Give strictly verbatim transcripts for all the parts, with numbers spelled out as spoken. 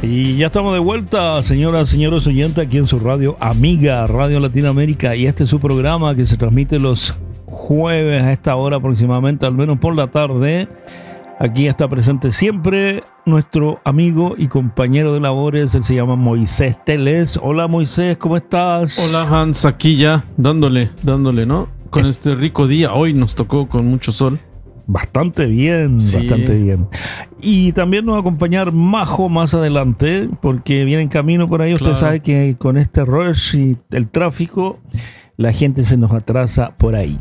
Y ya estamos de vuelta, señoras, señores oyentes, aquí en su radio amiga, Radio Latinoamérica. Y este es su programa que se transmite los jueves a esta hora aproximadamente, al menos por la tarde. Aquí está presente siempre nuestro amigo y compañero de labores, él se llama Moisés Teles. Hola Moisés, ¿cómo estás? Hola Hans, aquí ya, dándole, dándole, ¿no? Con este rico día, hoy nos tocó con mucho sol. Bastante bien, sí. bastante bien. Y también nos va a acompañar Majo más adelante, porque viene en camino por ahí. Claro. Usted sabe que con este rush y el tráfico, la gente se nos atrasa por ahí.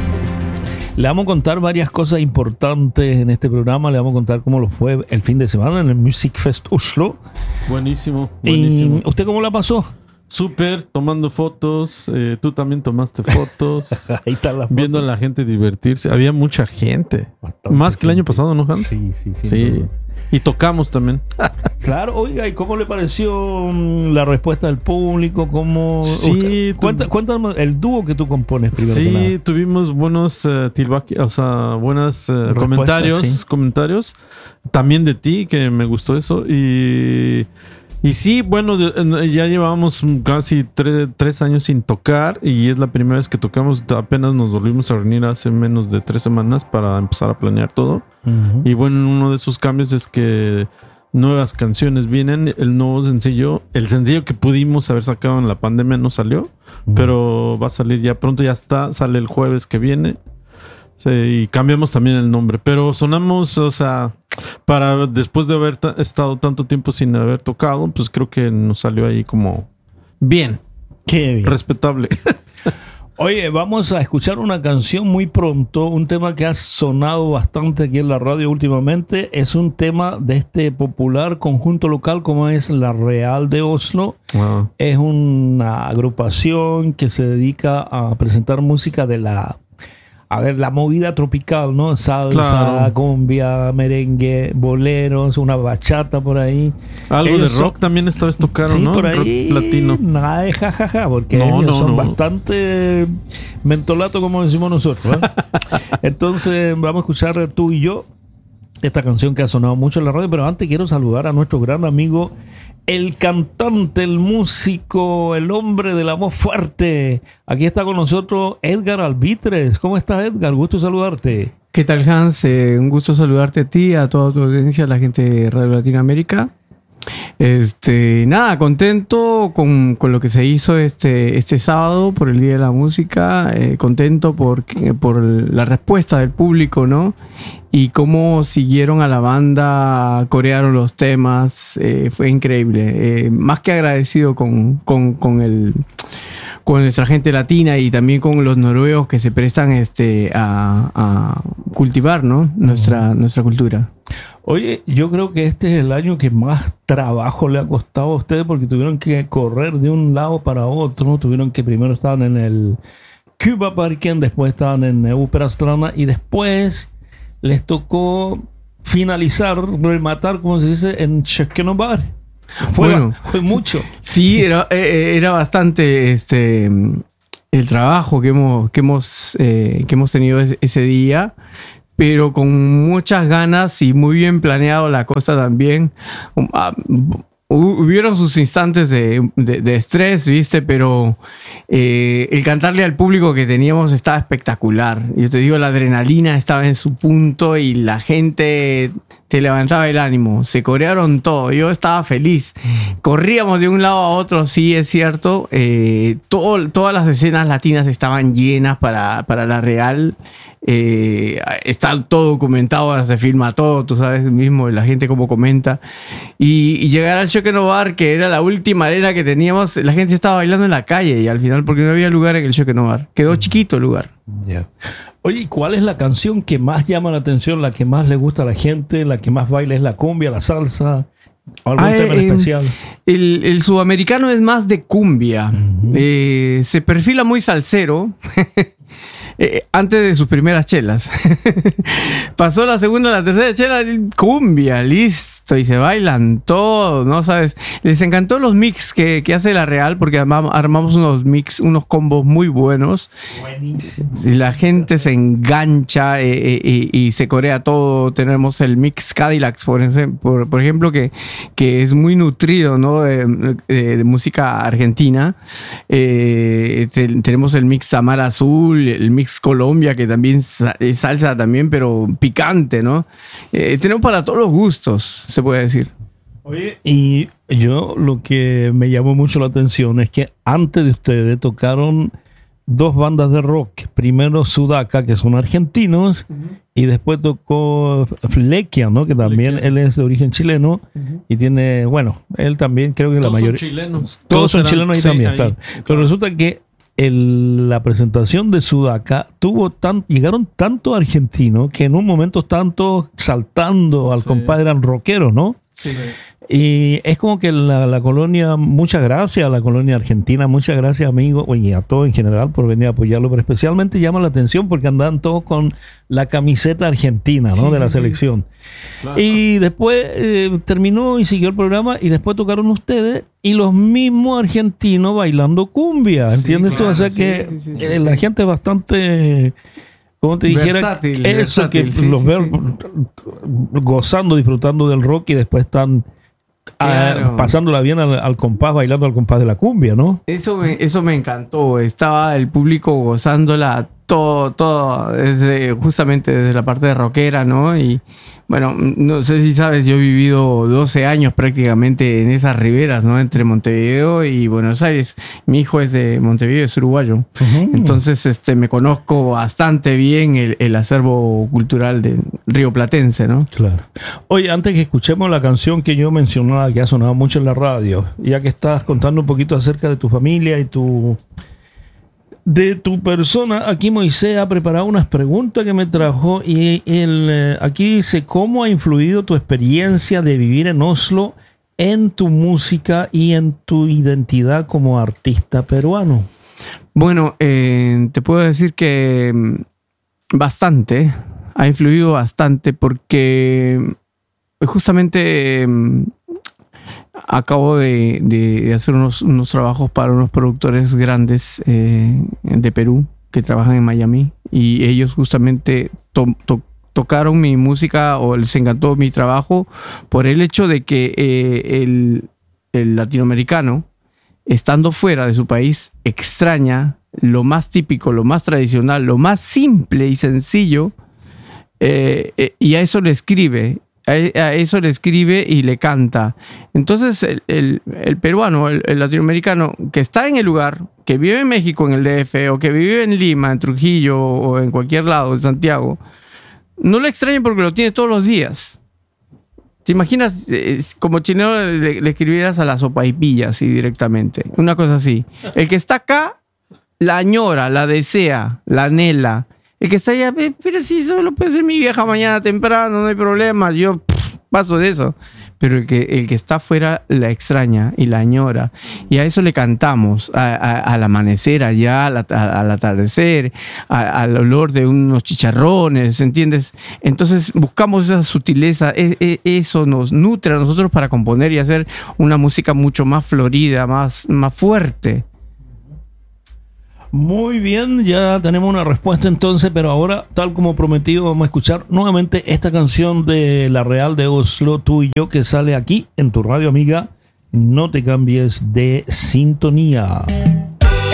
Le vamos a contar varias cosas importantes en este programa. Le vamos a contar cómo lo fue el fin de semana en el Music Fest Oslo. Buenísimo, buenísimo. ¿Y usted cómo la pasó? Súper, tomando fotos. Eh, tú también tomaste fotos. Ahí está la foto. Viendo a la gente divertirse. Había mucha gente. Bastante Más que el año pasado, ¿no, Hans? Sí, sí, sí. Sí. Y tocamos también. Claro, oiga, ¿y cómo le pareció la respuesta del público? ¿Cómo? Sí. Cuéntame, cuéntame el dúo que tú compones primero. Sí, que nada. tuvimos buenos uh, tilbaki, o sea, buenos uh, comentarios, sí. comentarios. También de ti, que me gustó eso. Y... Y sí, bueno, ya llevábamos casi tres, tres años sin tocar y es la primera vez que tocamos. Apenas nos volvimos a reunir hace menos de tres semanas para empezar a planear todo. Uh-huh. Y bueno, uno de esos cambios es que nuevas canciones vienen. El nuevo sencillo, el sencillo que pudimos haber sacado en la pandemia no salió, uh-huh. pero va a salir ya pronto, ya está, sale el jueves que viene. Sí, y cambiamos también el nombre, pero sonamos, o sea, para después de haber t- estado tanto tiempo sin haber tocado, pues creo que nos salió ahí como bien. Qué bien. Respetable. Oye, vamos a escuchar una canción muy pronto, un tema que ha sonado bastante aquí en la radio últimamente. Es un tema de este popular conjunto local como es La Real de Oslo. Wow. Es una agrupación que se dedica a presentar música de la... A ver, la movida tropical, ¿no? Salsa, claro. Cumbia, merengue, boleros, una bachata por ahí. Algo ellos de rock son... también esta vez tocaron, sí, ¿no? Por ahí, rock latino. Nada de jajaja, porque no, ellos no, son no. bastante mentolato, como decimos nosotros, ¿eh? Entonces, vamos a escuchar tú y yo esta canción que ha sonado mucho en la radio, pero antes quiero saludar a nuestro gran amigo, el cantante, el músico, el hombre de la voz fuerte. Aquí está con nosotros Edgar Albitres. ¿Cómo estás, Edgar? Gusto saludarte. ¿Qué tal, Hans? Eh, un gusto saludarte a ti, a toda tu audiencia, a la gente de Radio Latinoamérica. Este, nada, contento con, con lo que se hizo este, este sábado por el Día de la Música. Eh, contento por, por la respuesta del público, ¿no? Y cómo siguieron a la banda, corearon los temas. Eh, fue increíble. Eh, más que agradecido con, con, con, el, con nuestra gente latina y también con los noruegos que se prestan este, a, a cultivar, ¿no? Nuestra, uh-huh. nuestra cultura. Oye, yo creo que este es el año que más trabajo le ha costado a ustedes porque tuvieron que correr de un lado para otro. Tuvieron que primero estaban en el Cuba Parken, después estaban en Ópera Strana y después les tocó finalizar, rematar, como se dice, en Kökenebar. Fue, bueno, fue mucho. Sí, era, era bastante este, el trabajo que hemos, que hemos, eh, que hemos tenido ese día. Pero con muchas ganas y muy bien planeado la cosa también. Um, uh, hubieron sus instantes de, de, de estrés, ¿viste? Pero eh, el cantarle al público que teníamos estaba espectacular. Yo te digo, la adrenalina estaba en su punto y la gente te levantaba el ánimo. Se corearon todo. Yo estaba feliz. Corríamos de un lado a otro, sí, es cierto. Eh, todo, todas las escenas latinas estaban llenas para, para la Real. Eh, está todo documentado, se filma todo, tú sabes mismo, la gente como comenta. Y, y llegar al Kökenebar, que era la última arena que teníamos, la gente estaba bailando en la calle y al final, porque no había lugar en el Kökenebar. Quedó chiquito el lugar. Yeah. Oye, ¿cuál es la canción que más llama la atención, la que más le gusta a la gente, la que más baila? ¿Es la cumbia, la salsa? ¿Algún ah, tema en eh, especial? El, el sudamericano es más de cumbia. Uh-huh. Eh, se perfila muy salsero. eh, antes de sus primeras chelas. Pasó la segunda, la tercera chela, cumbia, listo, y se bailan todos, ¿no? ¿Sabes? Les encantó los mix que, que hace La Real, porque armamos, armamos unos mix, unos combos muy buenos. Buenísimo. Y la gente se engancha eh, eh, y, y se corea todo. Tenemos el mix Cadillacs, por, por, por ejemplo, que, que es muy nutrido, ¿no? De, de, de música argentina. Eh, te, tenemos el mix Samara Azul, el mix Colombia, que también es salsa también, pero picante, ¿no? Eh, tenemos para todos los gustos, se puede decir. Oye, y yo lo que me llamó mucho la atención es que antes de ustedes tocaron dos bandas de rock. Primero Sudaca, que son argentinos, uh-huh. y después tocó Flequia, ¿no? Que también Flequia. Él es de origen chileno, uh-huh. y tiene, bueno, él también creo que todos la mayoría... Son chilenos. Todos, todos son eran, chilenos ahí sí, también, ahí, claro. claro. Pero resulta que el, la presentación de Sudaca tuvo tan, llegaron tanto argentinos que en un momento estaban todos saltando al sí. compadre, eran rockeros, ¿no? Sí. sí. Y es como que la, la colonia, muchas gracias a la colonia argentina, muchas gracias amigos, y a todos en general por venir a apoyarlo, pero especialmente llama la atención porque andan todos con la camiseta argentina, ¿no? Sí, de la sí, selección. Sí. Claro. Y después eh, terminó y siguió el programa y después tocaron ustedes y los mismos argentinos bailando cumbia, ¿entiendes sí, claro, tú? O sea sí, que sí, sí, sí, eh, sí. la gente es bastante... Como te dijera, versátil, eso versátil, que sí, los sí, veo sí. gozando, disfrutando del rock y después están claro. a, pasándola bien al, al compás, bailando al compás de la cumbia, ¿no? Eso me, eso me encantó. Estaba el público gozándola todo, todo, desde, justamente desde la parte de rockera, ¿no? Y bueno, no sé si sabes, yo he vivido doce años prácticamente en esas riberas, ¿no? Entre Montevideo y Buenos Aires. Mi hijo es de Montevideo, es uruguayo. Uh-huh. Entonces, este, me conozco bastante bien el, el acervo cultural del Río Platense, ¿no? Claro. Oye, antes que escuchemos la canción que yo mencionaba, que ha sonado mucho en la radio, ya que estás contando un poquito acerca de tu familia y tu... de tu persona, aquí Moisés ha preparado unas preguntas que me trajo y el, eh, aquí dice, ¿cómo ha influido tu experiencia de vivir en Oslo en tu música y en tu identidad como artista peruano? Bueno, eh, te puedo decir que bastante, ha influido bastante porque justamente... Acabo de, de hacer unos, unos trabajos para unos productores grandes eh, de Perú que trabajan en Miami y ellos justamente to, to, tocaron mi música o les encantó mi trabajo por el hecho de que eh, el, el latinoamericano, estando fuera de su país, extraña lo más típico, lo más tradicional, lo más simple y sencillo eh, eh, y a eso le escribe. A eso le escribe y le canta. Entonces el, el, el peruano, el, el latinoamericano que está en el lugar, que vive en México, en el D F, o que vive en Lima, en Trujillo, o en cualquier lado, en Santiago, no le extraña porque lo tiene todos los días. ¿Te imaginas como chileno le, le escribieras a la sopaipilla así directamente? Una cosa así. El que está acá la añora, la desea, la anhela. El que está allá, pero si solo puede ser mi vieja mañana temprano, no hay problema, yo pff, paso de eso. Pero el que, el que está afuera la extraña y la añora. Y a eso le cantamos, a, a, al amanecer allá, al, a, al atardecer, a, al olor de unos chicharrones, ¿entiendes? Entonces buscamos esa sutileza, e, e, eso nos nutre a nosotros para componer y hacer una música mucho más florida, más, más fuerte. Muy bien, ya tenemos una respuesta entonces, pero ahora, tal como prometido, vamos a escuchar nuevamente esta canción de La Real de Oslo, Tú y Yo, que sale aquí en tu radio amiga. No te cambies de sintonía.